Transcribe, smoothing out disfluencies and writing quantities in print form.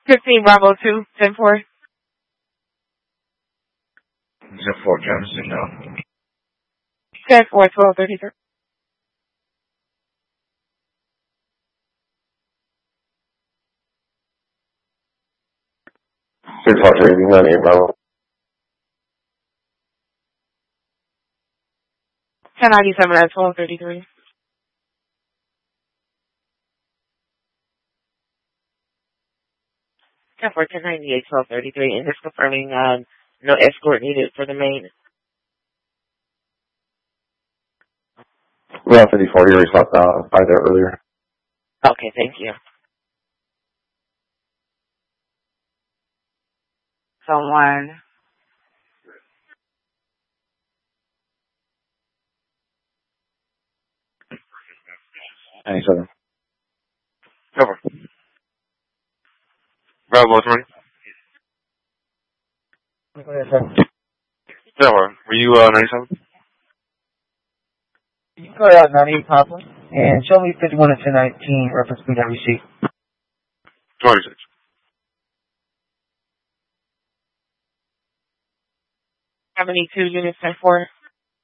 15 Bravo 2, 10-4. 10-4, Travis, signal. 10-4, 1233. 6-4, Bravo. 1097 at 1233. 10-4, 1098, 1233. And just confirming no escort needed for the main. Well, 54, you already saw by there earlier. Okay, thank you. Someone. 97. Over. Bravo 20. Go ahead, sir. 10-4. Were you 97? You can go out 98 Papa and show me 51 and 1019 reference to that receipt. 26. 72 units 10-4.